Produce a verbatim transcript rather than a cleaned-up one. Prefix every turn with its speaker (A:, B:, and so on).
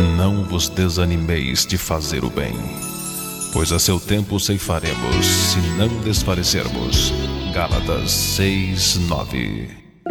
A: Não vos desanimeis de fazer o bem, pois a seu tempo ceifaremos, se não desfalecermos. Gálatas seis, nove.